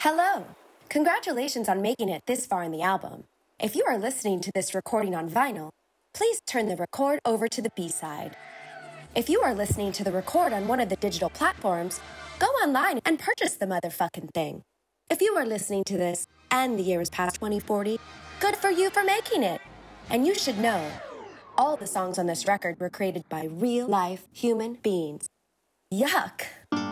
Hello! Congratulations on making it this far in the album. If you are listening to this recording on vinyl, please turn the record over to the B-side. If you are listening to the record on one of the digital platforms, go online and purchase the motherfucking thing. If you are listening to this and the year is past 2040, good for you for making it. And you should know, all the songs on this record were created by real-life human beings. Yuck!